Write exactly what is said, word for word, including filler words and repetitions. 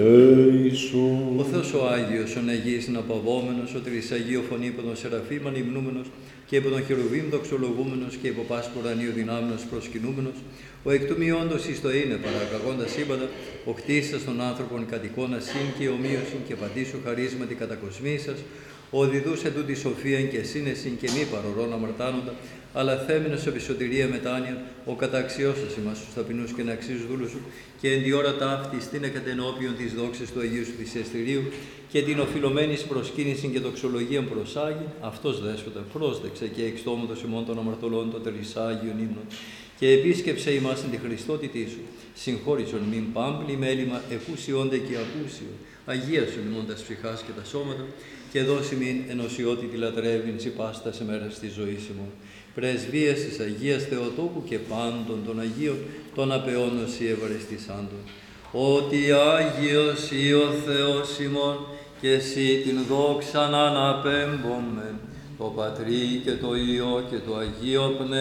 Ο Θεός ο Άγιος, ο Αγίης Ναπαυόμενος, ο Τρισαγίο Φωνή υπό τον Σεραφείμ ανυμνούμενος και υπό τον Χερουβίμ δοξολογούμενος και υπό πάσπου ουρανίου δυνάμενος προσκυνούμενος, ο εκ του μειόντος εις το είναι παρακαγώντας σύμπαντα, ο κτίσας των άνθρωπων κατοικώνα συν και ομοίωσιν και παντήσου χαρίσματι κατακοσμήσας, ο διδούς εν τούτη σοφίαν και σύνεσιν και μη παρορών αμαρτάνοντα, αλλά θέμενος επί σωτηρία μετάνοια, ο καταξιώσας ημάς τους ταπεινούς και να αξίζους δούλους σου, και εν τη ώρα ταύτη στην εκατενώπιον της δόξης του Αγίου σου θυσιαστηρίου και την οφειλωμένης προσκύνηση και δοξολογίαν προσάγει, αυτός δέσποτα πρόσδεξε και εξτόμωτος ημών των αμαρτωλών των τρισάγιων ύμνων, και επίσκεψε ημάς εν τη Χριστότητή σου, συγχώρησον μην πάμπλη μέλημα εκούσιόνται και ακούσιο, αγίασον ημών τας ψυχάς και τα σώματα, και δώσει μην ενωσιότητη λατρεύειν σι πάστας ημέρας της ζωής ημών. Πρεσβείας της Αγίας Θεοτόκου και πάντων των Αγίων, των απεών οσί ευαρεστησάντων. Ότι Άγιος ή ο Θεός ημών, και εσύ την δόξαν αναπέμπομεν, το Πατρί και το Υιό και το Αγίο Πνεύμα,